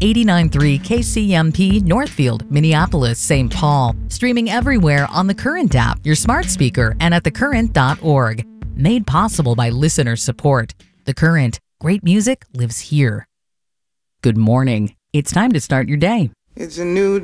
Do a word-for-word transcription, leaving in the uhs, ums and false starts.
eighty-nine point three K C M P Northfield, Minneapolis, Saint Paul. Streaming everywhere on the Current app, your smart speaker, and at the current dot org. Made possible by listener support. The Current. Great music lives here. Good morning. It's time to start your day. It's a new